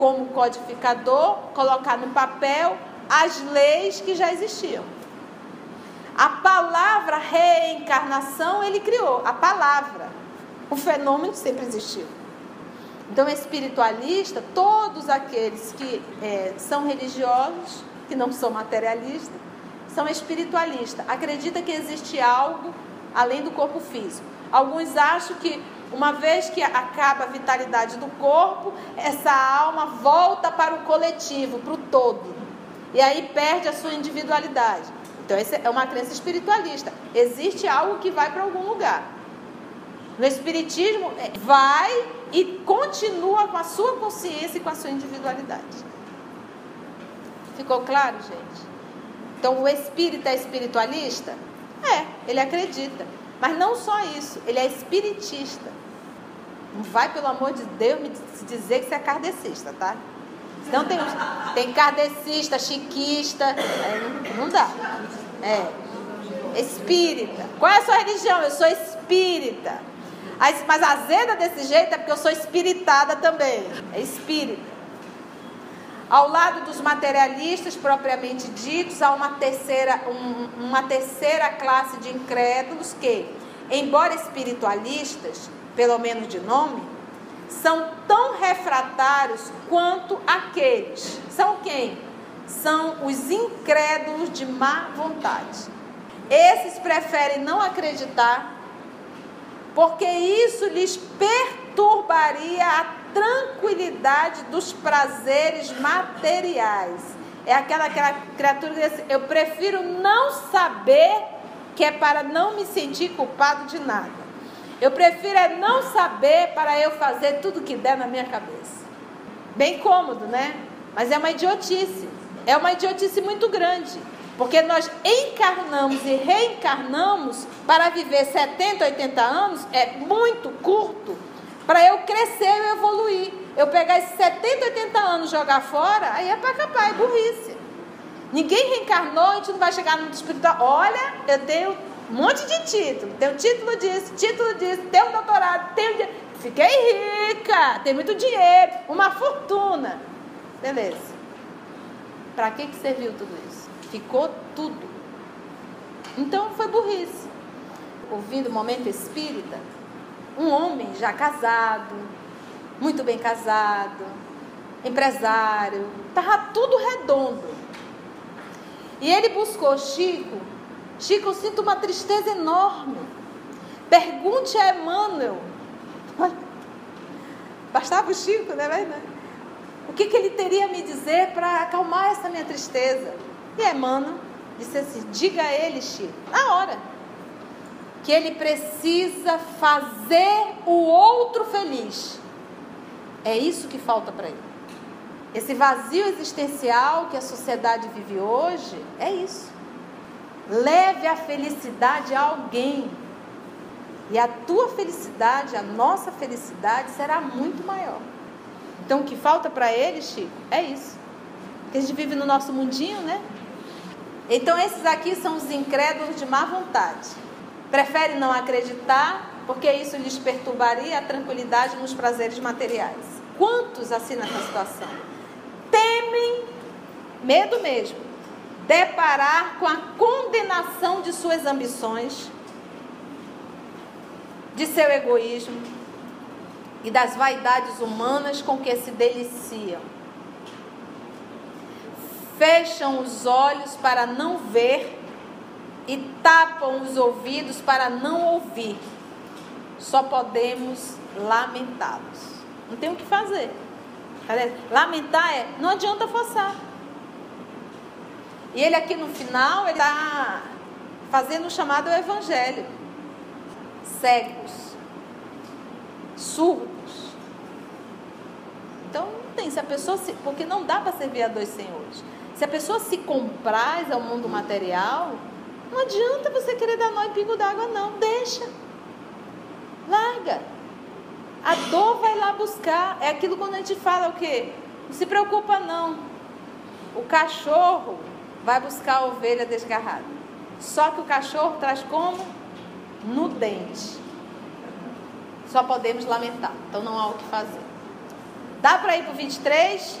como codificador, colocar no papel as leis que já existiam. A palavra reencarnação ele criou, a palavra. O fenômeno sempre existiu. Então, espiritualista, todos aqueles que são religiosos, que não são materialistas, são espiritualistas. Acredita que existe algo além do corpo físico. Alguns acham que uma vez que acaba a vitalidade do corpo, essa alma volta para o coletivo, para o todo. E aí perde a sua individualidade. Então, essa é uma crença espiritualista. Existe algo que vai para algum lugar. No espiritismo, vai e continua com a sua consciência e com a sua individualidade. Ficou claro, gente? Então, o espírita é espiritualista? Ele acredita. Mas não só isso, ele é espiritista. Não vai, pelo amor de Deus, me dizer que você é kardecista, tá? Senão tem kardecista, chiquista, não dá. Espírita. Qual é a sua religião? Eu sou espírita. Mas azeda desse jeito é porque eu sou espiritada também. É espírita. Ao lado dos materialistas propriamente ditos, há uma terceira classe de incrédulos que, embora espiritualistas, pelo menos de nome, são tão refratários quanto aqueles. São quem? São os incrédulos de má vontade. Esses preferem não acreditar, porque isso lhes perturbaria a tranquilidade dos prazeres materiais. É aquela criatura que diz assim, eu prefiro não saber, que é para não me sentir culpado de nada. Eu prefiro não saber para eu fazer tudo que der na minha cabeça. Bem cômodo, né? Mas é uma idiotice. É uma idiotice muito grande. Porque nós encarnamos e reencarnamos para viver 70, 80 anos, é muito curto, para eu crescer e evoluir. Eu pegar esses 70, 80 anos e jogar fora, aí é para acabar, é burrice. Ninguém reencarnou, a gente não vai chegar no mundo espiritual. Olha, eu tenho um monte de título. Tenho título disso, tenho um doutorado, fiquei rica, tenho muito dinheiro, uma fortuna. Beleza. Para que serviu tudo isso? Ficou tudo. Então foi burrice. Ouvindo o Momento Espírita, um homem já casado, muito bem casado, empresário, estava tudo redondo. E ele buscou Chico. Chico, eu sinto uma tristeza enorme. Pergunte a Emmanuel. Bastava o Chico, né? O que ele teria a me dizer para acalmar essa minha tristeza? E Emmanuel disse assim, diga a ele, Chico, na hora, que ele precisa fazer o outro feliz. É isso que falta para ele. Esse vazio existencial que a sociedade vive hoje, é isso. Leve a felicidade a alguém. E a tua felicidade, a nossa felicidade será muito maior. Então o que falta para ele, Chico, é isso. Porque a gente vive no nosso mundinho, né? Então esses aqui são os incrédulos de má vontade. Preferem não acreditar, porque isso lhes perturbaria a tranquilidade nos prazeres materiais. Quantos assim nessa situação? Temem, medo mesmo, deparar com a condenação de suas ambições, de seu egoísmo e das vaidades humanas com que se deliciam. Fecham os olhos para não ver e tapam os ouvidos para não ouvir. Só podemos lamentá-los. Não tem o que fazer. Lamentar não adianta forçar. E ele aqui no final, ele está fazendo o chamado evangelho. Cegos, surdos. Então não tem, se a pessoa porque não dá para servir a dois senhores. Se a pessoa se compraz ao mundo material, não adianta você querer dar nó em pingo d'água, não. Deixa. Larga. A dor vai lá buscar. É aquilo quando a gente fala o quê? Não se preocupa não. O cachorro vai buscar a ovelha desgarrada. Só que o cachorro traz como? No dente. Só podemos lamentar. Então não há o que fazer. Dá para ir para o 23?